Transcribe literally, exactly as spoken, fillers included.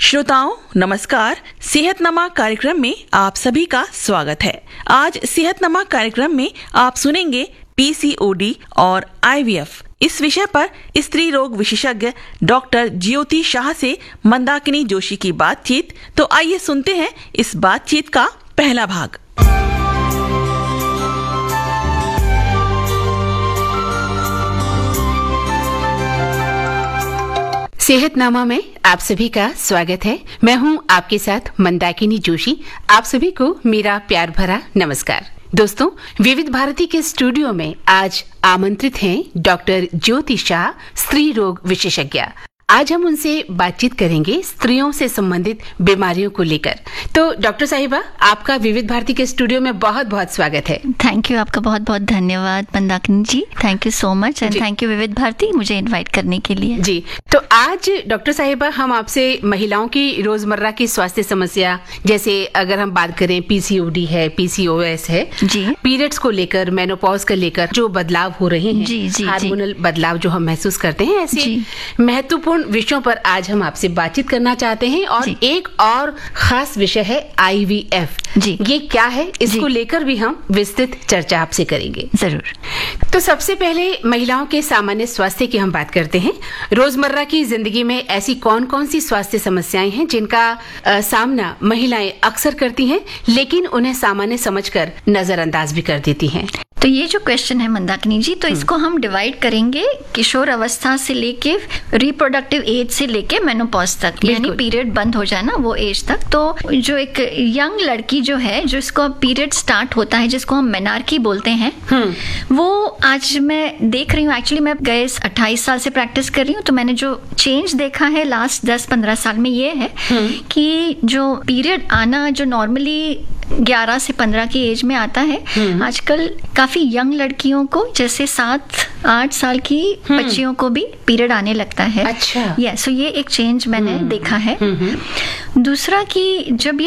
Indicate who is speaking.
Speaker 1: श्रोताओं नमस्कार। सेहतनमा कार्यक्रम में आप सभी का स्वागत है। आज सेहतनमा कार्यक्रम में आप सुनेंगे पीसीओडी और आईवीएफ इस विषय पर स्त्री रोग विशेषज्ञ डॉक्टर ज्योति शाह से मंदाकिनी जोशी की बातचीत। तो आइए सुनते हैं इस बातचीत का पहला भाग।
Speaker 2: सेहतनामा में आप सभी का स्वागत है। मैं हूं आपके साथ मंदाकिनी जोशी। आप सभी को मेरा प्यार भरा नमस्कार। दोस्तों, विविध भारती के स्टूडियो में आज आमंत्रित हैं डॉक्टर ज्योति शाह, स्त्री रोग विशेषज्ञ। आज हम उनसे बातचीत करेंगे स्त्रियों से संबंधित बीमारियों को लेकर। तो डॉक्टर साहिबा, आपका विविध भारती के स्टूडियो में बहुत बहुत स्वागत है।
Speaker 3: थैंक यू, आपका बहुत बहुत धन्यवाद मंदाकिनी जी। Thank you so much and thank you विविध भारती मुझे इनवाइट करने के लिए।
Speaker 2: जी, तो आज डॉक्टर साहिबा हम आपसे महिलाओं की रोजमर्रा की स्वास्थ्य समस्या, जैसे अगर हम बात करें पीसीओडी है, पीसीओएस है,
Speaker 3: जी,
Speaker 2: पीरियड्स को लेकर, मेनोपॉज को लेकर जो बदलाव हो रहे हैं,
Speaker 3: जी, जी,
Speaker 2: हार्मोनल बदलाव जो हम महसूस करते हैं, ऐसे महत्वपूर्ण विषयों पर आज हम आपसे बातचीत करना चाहते हैं। और एक और खास विषय है आईवीएफ।
Speaker 3: जी,
Speaker 2: ये क्या है, इसको लेकर भी हम विस्तृत चर्चा आपसे करेंगे।
Speaker 3: जरूर।
Speaker 2: तो सबसे पहले महिलाओं के सामान्य स्वास्थ्य की हम बात करते हैं। रोजमर्रा की जिंदगी में ऐसी कौन कौन सी स्वास्थ्य समस्याएं हैं जिनका आ, सामना महिलाएं अक्सर करती हैं, लेकिन उन्हें सामान्य समझकर नजरअंदाज भी कर देती हैं?
Speaker 3: तो ये जो क्वेश्चन है मंदाकिनी जी, तो इसको हम डिवाइड करेंगे किशोर अवस्था से लेके रिप्रोडक्टिव एज से लेके मेनोपॉज तक, यानी पीरियड बंद हो जाए ना वो एज तक। तो जो एक यंग लड़की जो है, जो इसको पीरियड स्टार्ट होता है, जिसको हम मेनार्की बोलते हैं, वो आज मैं देख रही हूँ। एक्चुअली मैं गए अट्ठाईस साल से प्रैक्टिस कर रही हूँ, तो मैंने जो चेंज देखा है लास्ट दस पंद्रह साल में ये है कि जो पीरियड आना जो नॉर्मली ग्यारह से पंद्रह की एज में आता है, आजकल काफी यंग लड़कियों को, जैसे सात आठ साल की बच्चियों को भी पीरियड आने लगता है।
Speaker 2: अच्छा।
Speaker 3: ये सो ये एक चेंज मैंने देखा है। दूसरा कि जब ये